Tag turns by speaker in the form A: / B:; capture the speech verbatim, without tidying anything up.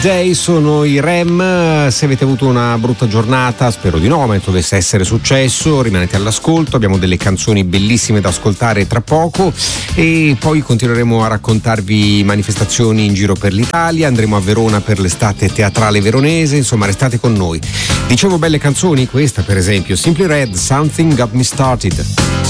A: Day sono i Rem. Se avete avuto una brutta giornata, spero di no, ma dovesse essere successo, rimanete all'ascolto, abbiamo delle canzoni bellissime da ascoltare tra poco e poi continueremo a raccontarvi manifestazioni in giro per l'Italia, andremo a Verona per l'estate teatrale veronese, insomma restate con noi. Dicevo belle canzoni, questa per esempio, Simply Red, Something Got Me Started.